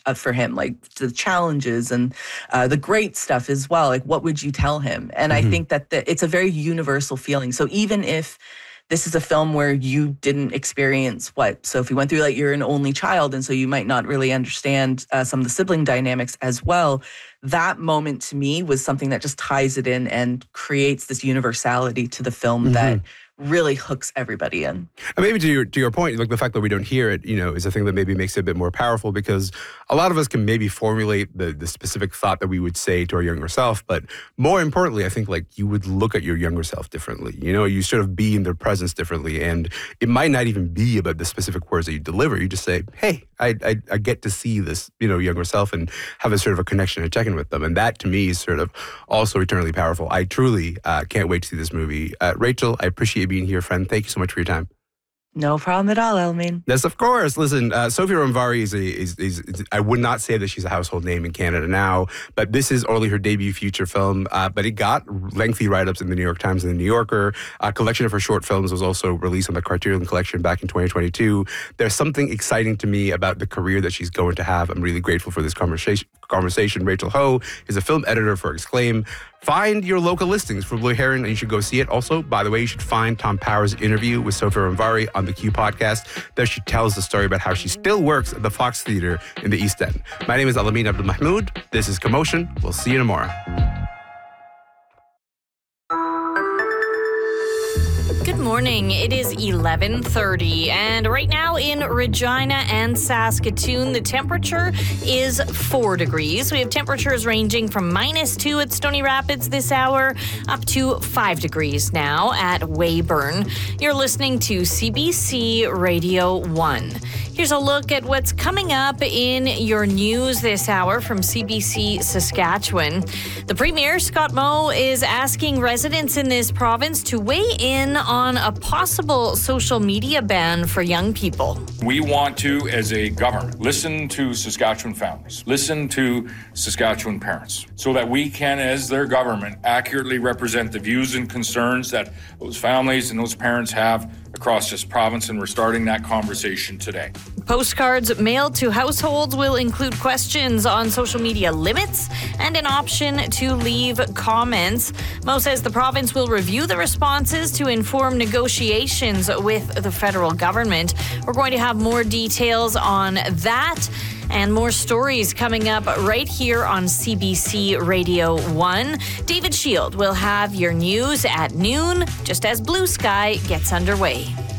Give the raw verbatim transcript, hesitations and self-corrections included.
uh, for him, like the challenges and uh, the great stuff as well. Like, what would you tell him? And mm-hmm. I think that the, it's a very universal feeling. So even if this is a film where you didn't experience what Sophie went through, like you're an only child, and so you might not really understand uh, some of the sibling dynamics as well. That moment to me was something that just ties it in and creates this universality to the film mm-hmm. that really hooks everybody in. And maybe to your to your point, like the fact that we don't hear it, you know, is a thing that maybe makes it a bit more powerful, because a lot of us can maybe formulate the the specific thought that we would say to our younger self, but more importantly, I think like you would look at your younger self differently. You know, you sort of be in their presence differently, and it might not even be about the specific words that you deliver. You just say, "Hey, I I, I get to see this, you know, younger self and have a sort of a connection and check in with them," and that to me is sort of also eternally powerful. I truly uh, can't wait to see this movie. Uh, Rachel, I appreciate being here, friend. Thank you so much for your time. No problem at all, Elmine. Yes, of course. Listen, uh, Sophie Romvari is, a, is, is, is, I would not say that she's a household name in Canada now, but this is only her debut feature film, uh, but it got lengthy write-ups in the New York Times and the New Yorker. A collection of her short films was also released on the Criterion Collection back in twenty twenty-two. There's something exciting to me about the career that she's going to have. I'm really grateful for this conversation. conversation. Rachel Ho is a film editor for Exclaim. Find your local listings for Blue Heron, and you should go see it. Also, by the way, you should find Tom Power's interview with Sophie Romvari on the Q podcast. There she tells the story about how she still works at the Fox Theatre in the East End. My name is Alameen Abdul-Mahmoud. This is Commotion. We'll see you tomorrow. Good morning. It is eleven thirty, and right now in Regina and Saskatoon, the temperature is four degrees. We have temperatures ranging from minus two at Stony Rapids this hour up to five degrees now at Weyburn. You're listening to C B C Radio one. Here's a look at what's coming up in your news this hour from C B C Saskatchewan. The Premier, Scott Moe, is asking residents in this province to weigh in on a possible social media ban for young people. We want to, as a government, listen to Saskatchewan families, listen to Saskatchewan parents, so that we can, as their government, accurately represent the views and concerns that those families and those parents have across this province, and we're starting that conversation today. Postcards mailed to households will include questions on social media limits and an option to leave comments. Mo says the province will review the responses to inform negotiations with the federal government. We're going to have more details on that and more stories coming up right here on C B C Radio one. David Shield will have your news at noon, just as Blue Sky gets underway.